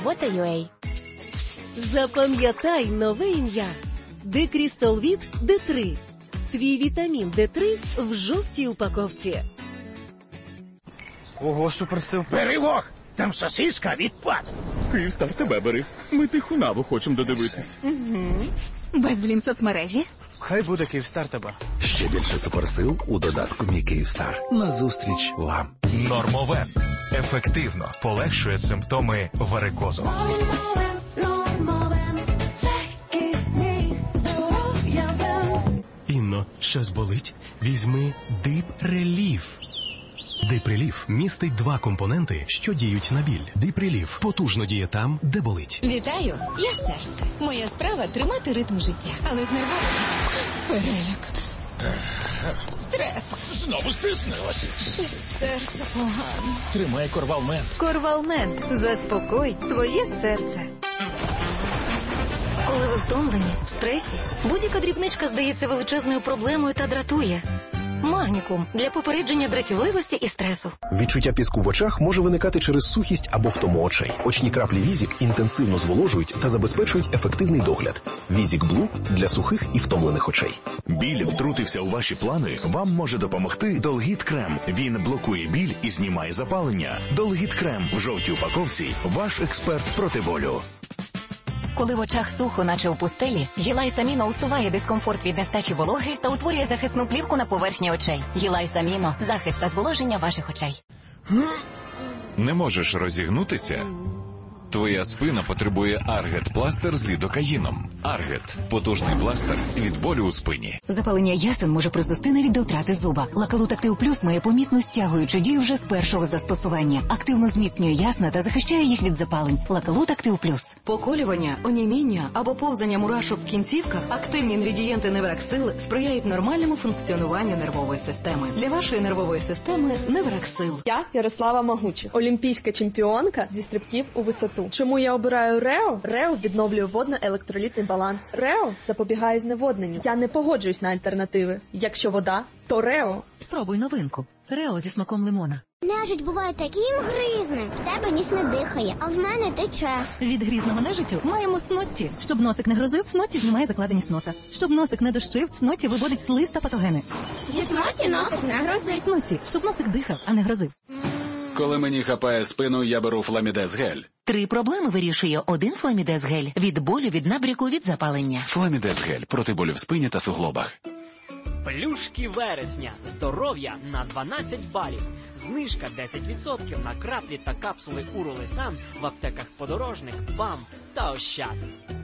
Water.ua. Запам'ятай нове ім'я. Декрістолвіт Д3. Твій вітамін Д3 в жовтій упаковці. Ого, суперсил. Бери вог! Там сосиска відпад. Київстар тебе бери. Ми Тихунаву хочемо додивитись. Безлім соцмережі? Хай буде Київстар тебе. Ще більше суперсил у додатку «Мій Київстар». Назустріч вам. Нормовен. Ефективно полегшує симптоми варикозу. Інно, щось болить? Візьми Дипреліф. Дипреліф містить 2 компоненти, що діють на біль. Дипреліф потужно діє там, де болить. Вітаю, я серце. Моя справа – тримати ритм життя. Але з нервовістю – переляк. Стрес. Знову стиснилась. Щось серце погано. Тримай Корвалмент. Корвалмент. Заспокой своє серце. Коли ви втомлені, в стресі, будь-яка дрібничка здається величезною проблемою та дратує. Магнікум для попередження дратівливості і стресу. Відчуття піску в очах може виникати через сухість або втому очей. Очні краплі Візік інтенсивно зволожують та забезпечують ефективний догляд. Візік Блу для сухих і втомлених очей. Біль втрутився у ваші плани? Вам може допомогти Долгіт Крем. Він блокує біль і знімає запалення. Долгіт Крем в жовтій упаковці. Ваш експерт проти болю. Коли в очах сухо, наче у пустелі, Гілайс-Аміно усуває дискомфорт від нестачі вологи та утворює захисну плівку на поверхні очей. Гілайс-Аміно – захист та зволоження ваших очей. Не можеш розігнутися? Твоя спина потребує Аргет-пластир з лідокаїном. Аргет – потужний пластир від болю у спині. Запалення ясен може призвести навіть до втрати зуба. Лакалут Актив Плюс має помітну стягуючу дію вже з першого застосування. Активно зміцнює ясна та захищає їх від запалень. Лакалут Актив Плюс. Поколювання, оніміння або повзання мурашок в кінцівках, активні інгредієнти Невраксил сприяють нормальному функціонуванню нервової системи. Для вашої нервової системи Невраксил. Я Ярослава Магучих, олімпійська чемпіонка зі стрибків у висоту. Чому я обираю Рео? Рео відновлює водно-електролітний баланс. Рео запобігає зневодненню. Я не погоджуюсь на альтернативи. Якщо вода, то Рео. Спробуй новинку. Рео зі смаком лимона. Нежить буває таким гризним. В тебе ніс не дихає, а в мене тече. Від грізного нежиттю маємо Снотті. Щоб носик не грозив, Снотті знімає закладеність носа. Щоб носик не дощив, Снотті виводить слиз та патогени. Зі Снотті носик не грозить. Снотті, щоб носик дихав, а не грозив. Коли мені хапає спину, я беру Фламідез гель. 3 проблеми вирішує один Фламідез гель. Від болю, від набряку, від запалення. Фламідез гель проти болю в спині та суглобах. Плюшки вересня. Здоров'я на 12 балів. Знижка 10% на краплі та капсули Уролесан в аптеках Подорожник, БАМ та Ощад.